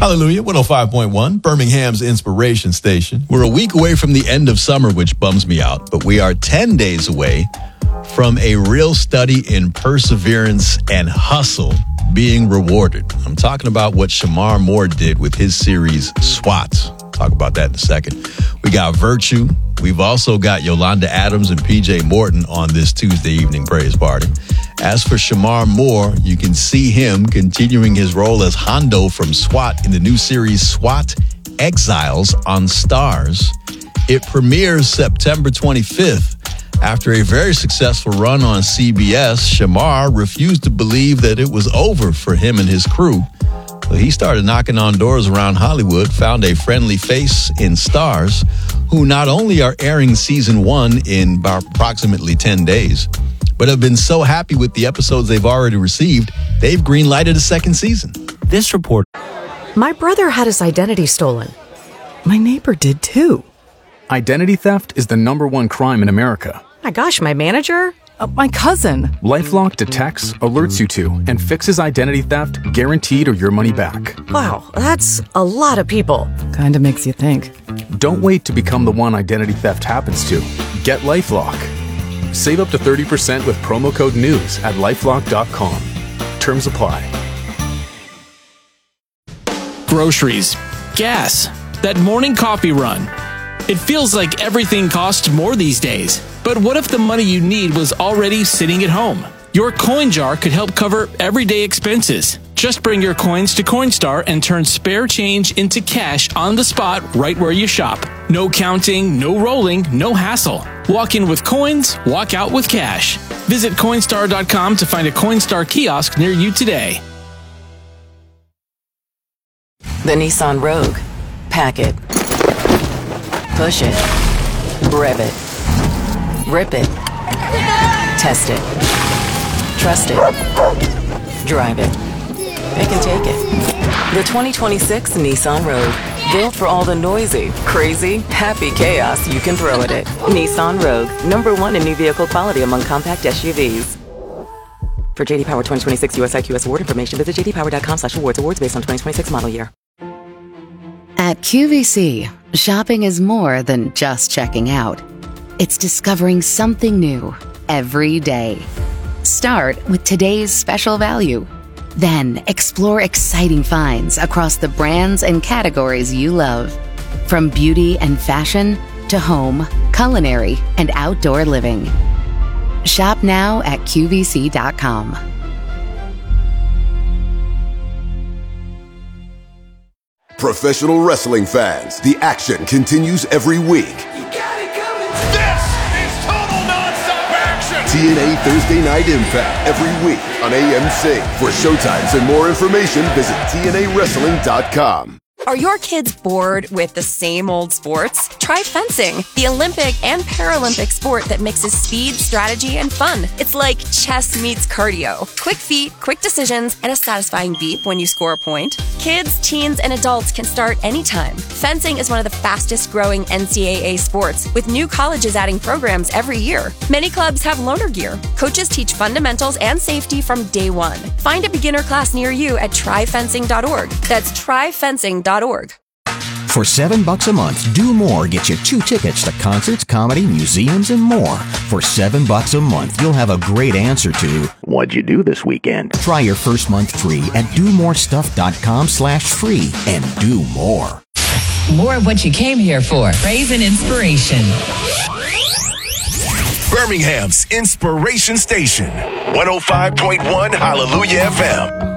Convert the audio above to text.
Hallelujah, 105.1, Birmingham's inspiration station. We're a week away from the end of summer, which bums me out, but we are 10 days away from a real study in perseverance and hustle being rewarded. I'm talking about what Shemar Moore did with his series SWAT. Talk about that in a second. We got Virtue. We've also got Yolanda Adams and PJ Morton on this Tuesday evening praise party. As for Shemar Moore, you can see him continuing his role as Hondo from SWAT in the new series SWAT Exiles on Stars. It premieres September 25th. After a very successful run on CBS, Shemar refused to believe that it was over for him and his crew. So he started knocking on doors around Hollywood, found a friendly face in Stars, who not only are airing season 1 in approximately 10 days, but have been so happy with the episodes they've already received, they've greenlighted a second season. This report. My brother had his identity stolen. My neighbor did too. Identity theft is the #1 crime in America. My gosh, my manager? My cousin. LifeLock detects, alerts you to, and fixes identity theft, guaranteed or your money back. Wow, that's a lot of people. Kinda makes you think. Don't wait to become the one identity theft happens to. Get LifeLock. Save up to 30% with promo code NEWS at LifeLock.com. Terms apply. Groceries, gas, that morning coffee run. It feels like everything costs more these days. But what if the money you need was already sitting at home? Your coin jar could help cover everyday expenses. Just bring your coins to Coinstar and turn spare change into cash on the spot right where you shop. No counting, no rolling, no hassle. Walk in with coins, walk out with cash. Visit Coinstar.com to find a Coinstar kiosk near you today. The Nissan Rogue. Pack it. Push it. Rev it. Rip it. Test it. Trust it. Drive it. Pick and take it. The 2026 Nissan Rogue. Built for all the noisy, crazy, happy chaos you can throw at it. Nissan Rogue. #1 in new vehicle quality among compact SUVs. For JD Power 2026 US IQS award information, visit jdpower.com/awards. Awards based on 2026 model year. At QVC, shopping is more than just checking out. It's discovering something new every day. Start with today's special value. Then explore exciting finds across the brands and categories you love. From beauty and fashion to home, culinary, and outdoor living. Shop now at QVC.com. Professional wrestling fans, the action continues every week. This is total non-stop action! TNA Thursday Night Impact every week on AMC. For showtimes and more information, visit TNAWrestling.com. Are your kids bored with the same old sports? Try fencing, the Olympic and Paralympic sport that mixes speed, strategy, and fun. It's like chess meets cardio. Quick feet, quick decisions, and a satisfying beep when you score a point. Kids, teens, and adults can start anytime. Fencing is one of the fastest growing NCAA sports, with new colleges adding programs every year. Many clubs have loaner gear. Coaches teach fundamentals and safety from day one. Find a beginner class near you at tryfencing.org. That's tryfencing.org. For $7 a month, Do More gets you 2 tickets to concerts, comedy, museums, and more. For $7 a month, you'll have a great answer to, what'd you do this weekend? Try your first month free at domorestuff.com/free and do more. More of what you came here for. Praise and inspiration. Birmingham's inspiration station. 105.1 Hallelujah FM.